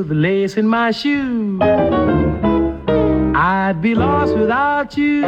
The lace in my shoe, I'd be lost without you.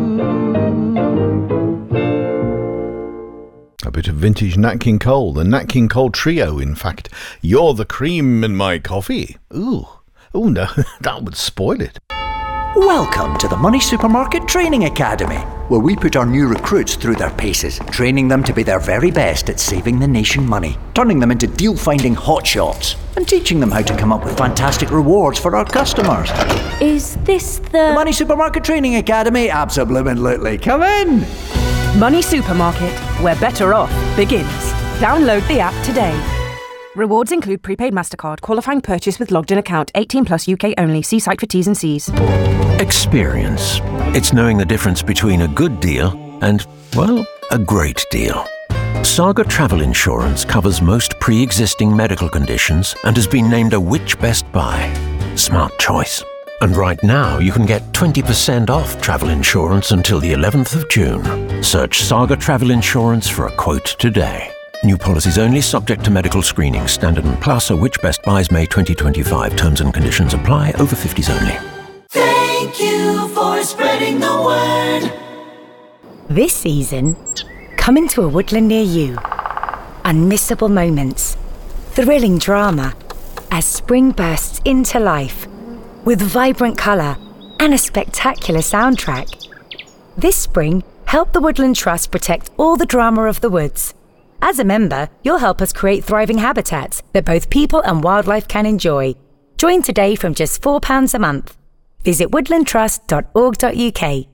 A bit of vintage Nat King Cole, the Nat King Cole Trio, in fact. You're the cream in my coffee. Ooh no, that would spoil it. Welcome to the Money Supermarket Training Academy, where we put our new recruits through their paces, training them to be their very best at saving the nation money, turning them into deal-finding hotshots, and teaching them how to come up with fantastic rewards for our customers. Is this The Money Supermarket Training Academy? Absolutely. Come in! Money Supermarket, where better off begins. Download the app today. Rewards include prepaid MasterCard, qualifying purchase with logged-in account, 18 plus UK only. See site for T's and C's. Experience. It's knowing the difference between a good deal and, well, a great deal. Saga Travel Insurance covers most pre-existing medical conditions and has been named a Which Best Buy. Smart choice. And right now, you can get 20% off travel insurance until the 11th of June. Search Saga Travel Insurance for a quote today. New policies only, subject to medical screening. Standard and Plus or Which Best Buys May 2025. Terms and conditions apply. Over 50s only. Thank you for spreading the word. This season, coming to a woodland near you. Unmissable moments. Thrilling drama. As spring bursts into life. With vibrant colour and a spectacular soundtrack. This spring, help the Woodland Trust protect all the drama of the woods. As a member, you'll help us create thriving habitats that both people and wildlife can enjoy. Join today from just £4 a month. Visit woodlandtrust.org.uk.